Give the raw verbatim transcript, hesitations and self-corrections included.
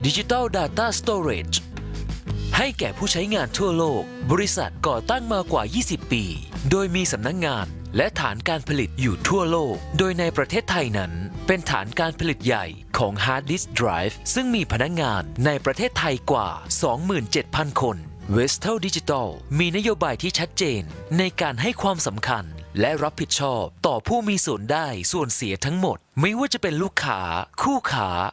Digital Data Storage ให้แก่ผู้ใช้งานทั่วโลกบริษัทก่อตั้งมากว่า ยี่สิบ ปี โดยมีสำนักงงานและฐานการผลิตอยู่ทั่วโลก โดยในประเทศไทยนั้นเป็นฐานการผลิตใหญ่ของ Hard Disk Drive ซึ่งมีพนักงานในประเทศไทยกว่า สองหมื่นเจ็ดพัน คน Vestel Digital มีนโยบายที่ชัดเจนในการให้ความสำคัญและรับผิดชอบต่อผู้มีส่วนได้ส่วนเสียทั้งหมดไม่ว่าจะเป็นลูกค้าคู่ค้า